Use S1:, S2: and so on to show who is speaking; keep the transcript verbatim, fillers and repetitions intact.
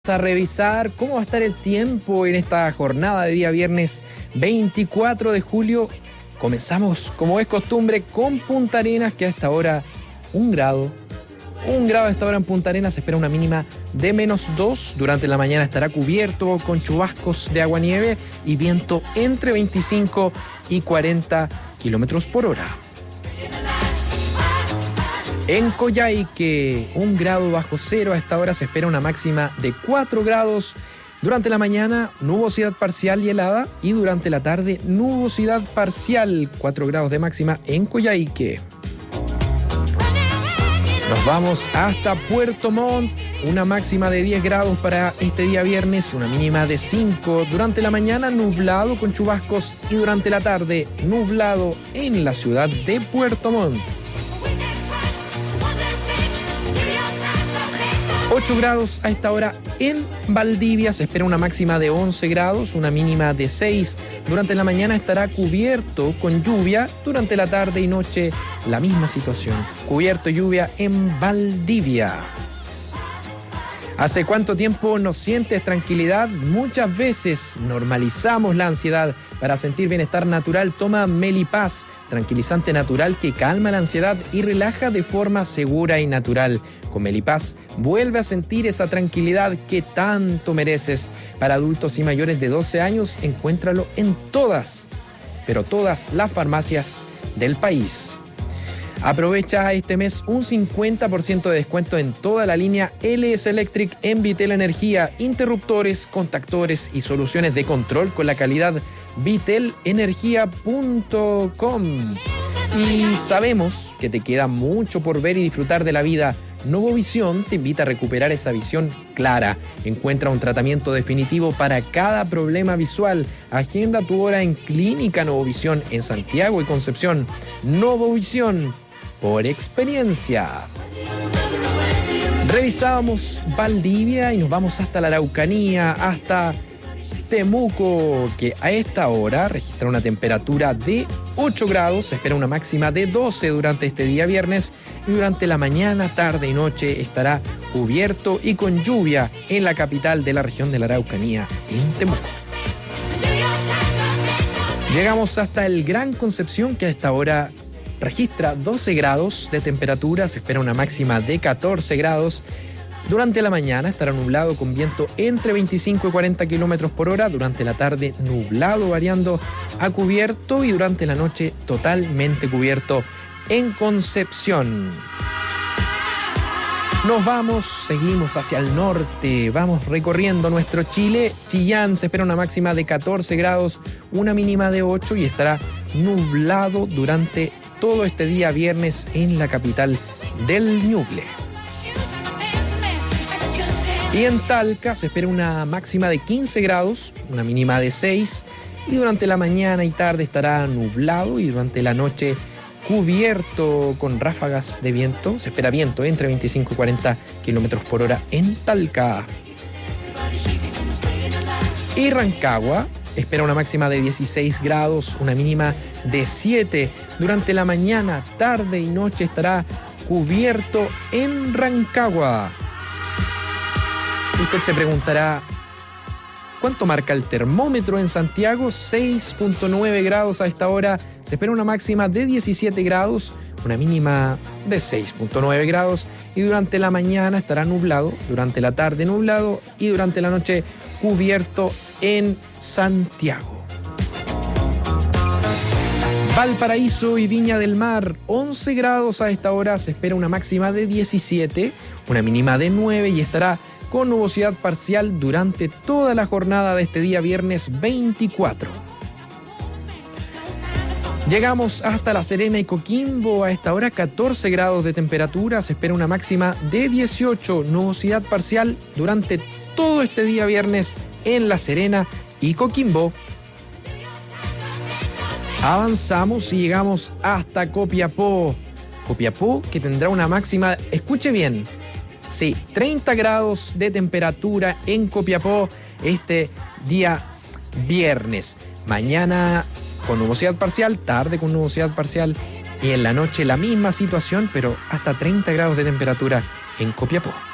S1: A revisar cómo va a estar el tiempo en esta jornada de día viernes veinticuatro de julio. Comenzamos, como es costumbre, con Punta Arenas, que a esta hora un grado. Un grado a esta hora en Punta Arenas, se espera una mínima de menos dos. Durante la mañana estará cubierto con chubascos de aguanieve y viento entre veinticinco y cuarenta kilómetros por hora. En Coyhaique, un grado bajo cero. A esta hora se espera una máxima de cuatro grados. Durante la mañana, nubosidad parcial y helada. Y durante la tarde, nubosidad parcial. cuatro grados de máxima en Coyhaique. Nos vamos hasta Puerto Montt. Una máxima de diez grados para este día viernes. Una mínima de cinco. Durante la mañana, nublado con chubascos. Y durante la tarde, nublado en la ciudad de Puerto Montt. ocho grados a esta hora en Valdivia. Se espera una máxima de once grados, una mínima de seis. Durante la mañana estará cubierto con lluvia. Durante la tarde y noche la misma situación. Cubierto y lluvia en Valdivia. ¿Hace cuánto tiempo no sientes tranquilidad? Muchas veces normalizamos la ansiedad. Para sentir bienestar natural, toma Melipaz, tranquilizante natural que calma la ansiedad y relaja de forma segura y natural. Con Melipaz, vuelve a sentir esa tranquilidad que tanto mereces. Para adultos y mayores de doce años, encuéntralo en todas, pero todas las farmacias del país. Aprovecha este mes un cincuenta por ciento de descuento en toda la línea L S Electric en Vitel Energía, interruptores, contactores y soluciones de control con la calidad vitel energía punto com. Y sabemos que te queda mucho por ver y disfrutar de la vida. Novovisión te invita a recuperar esa visión clara. Encuentra un tratamiento definitivo para cada problema visual. Agenda tu hora en Clínica Novovisión en Santiago y Concepción. Novovisión, por experiencia. Revisábamos Valdivia y nos vamos hasta la Araucanía, hasta Temuco, que a esta hora registra una temperatura de ocho grados. Se espera una máxima de doce durante este día viernes y durante la mañana, tarde y noche estará cubierto y con lluvia en la capital de la región de la Araucanía, en Temuco. Llegamos hasta el Gran Concepción, que a esta hora registra doce grados de temperatura. Se espera una máxima de catorce grados. Durante la mañana estará nublado con viento entre veinticinco y cuarenta kilómetros por hora. Durante la tarde, nublado variando a cubierto y durante la noche totalmente cubierto en Concepción. Nos vamos, seguimos hacia el norte, vamos recorriendo nuestro Chile. Chillán, se espera una máxima de catorce grados, una mínima de ocho y estará nublado durante todo este día viernes en la capital del Ñuble. Y en Talca se espera una máxima de quince grados, una mínima de seis, y durante la mañana y tarde estará nublado y durante la noche cubierto con ráfagas de viento. Se espera viento entre veinticinco y cuarenta kilómetros por hora en Talca. Y Rancagua espera una máxima de dieciséis grados, una mínima de siete. Durante la mañana, tarde y noche estará cubierto en Rancagua. Usted se preguntará, ¿cuánto marca el termómetro en Santiago? seis punto nueve grados a esta hora. Se espera una máxima de diecisiete grados, una mínima de seis punto nueve grados. Y durante la mañana estará nublado, durante la tarde nublado y durante la noche cubierto en Santiago. Valparaíso y Viña del Mar, once grados a esta hora. Se espera una máxima de diecisiete, una mínima de nueve y estará con nubosidad parcial durante toda la jornada de este día viernes veinticuatro. Llegamos hasta La Serena y Coquimbo, a esta hora catorce grados de temperatura. Se espera una máxima de dieciocho, nubosidad parcial durante todo este día viernes en La Serena y Coquimbo. Avanzamos y llegamos hasta Copiapó. Copiapó, que tendrá una máxima, escuche bien, sí, treinta grados de temperatura en Copiapó este día viernes. Mañana con nubosidad parcial, tarde con nubosidad parcial y en la noche la misma situación, pero hasta treinta grados de temperatura en Copiapó.